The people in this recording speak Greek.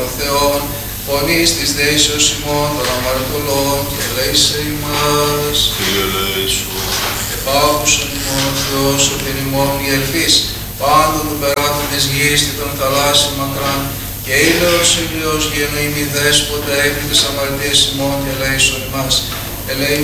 Θεόν, φωνής της δεήσεως ημών των αμαρτωλών, και ελέησε ημάς. Κύριε ελέησον. Επάκουσον ημών ο Θεός, ο την ημών διελθείς, πάντων των περάτων της γης και των θαλάσσιων μακράν, και ήλαιος ηλιος γενοήμι δέσποτα, έπι της αμαρτίας ημών, και ελέησον ημάς.